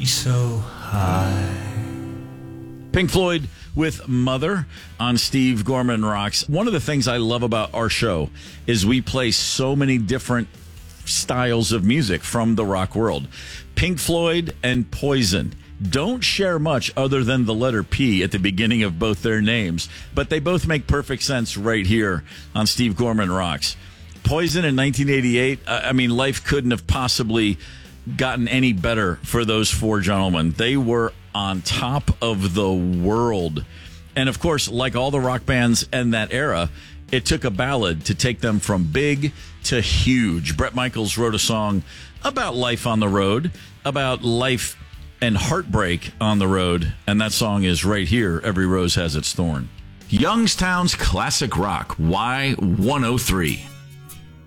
She's so high. Pink Floyd with Mother on Steve Gorman Rocks. One of the things I love about our show is we play so many different styles of music from the rock world. Pink Floyd and Poison don't share much other than the letter P at the beginning of both their names, but they both make perfect sense right here on Steve Gorman Rocks. Poison in 1988, life couldn't have possibly gotten any better for those four gentlemen. They were on top of the world. And of course, like all the rock bands in that era, it took a ballad to take them from big to huge. Bret Michaels wrote a song about life on the road, about life and heartbreak on the road, and that song is right here, Every Rose Has Its Thorn. Youngstown's classic rock, Y103.